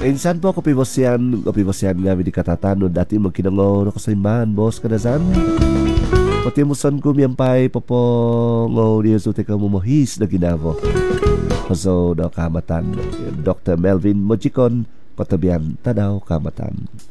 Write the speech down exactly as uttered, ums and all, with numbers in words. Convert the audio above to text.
Insan po ko pibosyan, ko pibosyan nga di katatanon dati magkinangaw na kasimbahan boss kadasan. Pati mo son ko miyampay popo ngaw di suti ka mumuhis na ginavo. So, daw kamatan. Doctor Melvin Mojicon, Patabian, Tadaw, Kamatan.